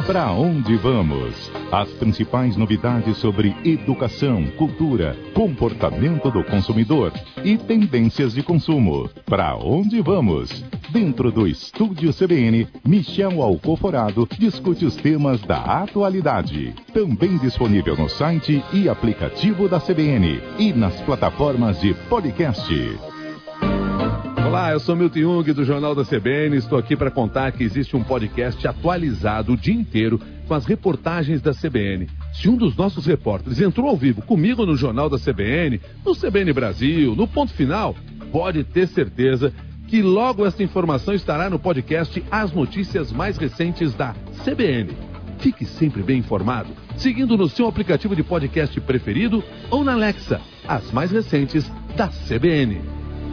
Pra onde vamos? As principais novidades sobre educação, cultura, comportamento do consumidor e tendências de consumo. Pra onde vamos? Dentro do Estúdio CBN, Michel Alcoforado discute os temas da atualidade. Também disponível no site e aplicativo da CBN e nas plataformas de podcast. Olá, eu sou Milton Jung do Jornal da CBN. Estou aqui para contar que existe um podcast atualizado o dia inteiro com as reportagens da CBN. Se um dos nossos repórteres entrou ao vivo comigo no Jornal da CBN, no CBN Brasil, no Ponto Final, pode ter certeza que logo essa informação estará no podcast As Notícias Mais Recentes da CBN. Fique sempre bem informado, seguindo no seu aplicativo de podcast preferido ou na Alexa, as mais recentes da CBN.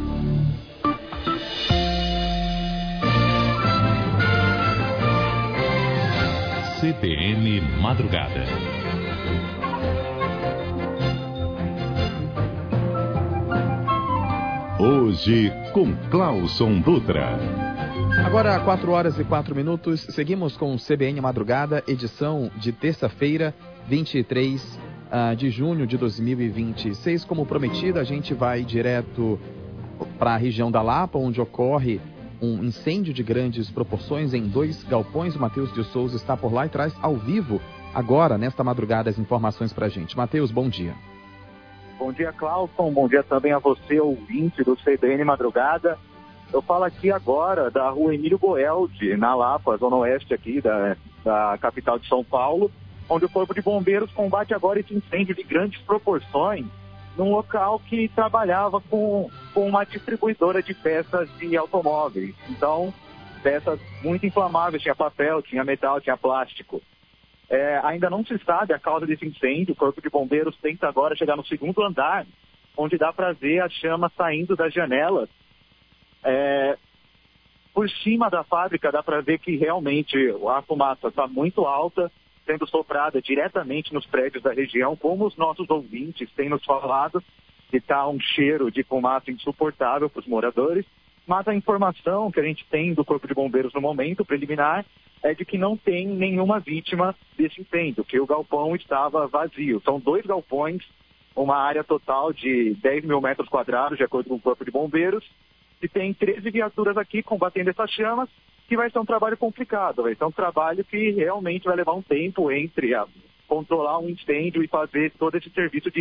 CBN Madrugada. Hoje com Clauson Dutra. Agora, 4 horas e 4 minutos, seguimos com o CBN Madrugada, edição de terça-feira, 23 de junho de 2026. Como prometido, a gente vai direto para a região da Lapa, onde ocorre um incêndio de grandes proporções em 2 galpões. O Matheus de Souza está por lá e traz ao vivo, agora, nesta madrugada, as informações para a gente. Matheus, bom dia. Bom dia, Clauson. Bom dia também a você, ouvinte do CBN Madrugada. Eu falo aqui agora da rua Emílio Goeldi, na Lapa, zona oeste aqui da capital de São Paulo, onde o Corpo de Bombeiros combate agora esse incêndio de grandes proporções num local que trabalhava com uma distribuidora de peças de automóveis. Então, peças muito inflamáveis, tinha papel, tinha metal, tinha plástico. Ainda não se sabe a causa desse incêndio. O Corpo de Bombeiros tenta agora chegar no 2º andar, onde dá para ver a chama saindo das janelas. Por cima da fábrica dá para ver que realmente a fumaça está muito alta, sendo soprada diretamente nos prédios da região, como os nossos ouvintes têm nos falado, que está um cheiro de fumaça insuportável para os moradores. Mas a informação que a gente tem do Corpo de Bombeiros no momento, preliminar, é de que não tem nenhuma vítima desse incêndio, que o galpão estava vazio. São 2 galpões, uma área total de 10 mil metros quadrados, de acordo com o Corpo de Bombeiros, e tem 13 viaturas aqui combatendo essas chamas, que vai ser um trabalho complicado, vai ser um trabalho que realmente vai levar um tempo entre controlar um incêndio e fazer todo esse serviço de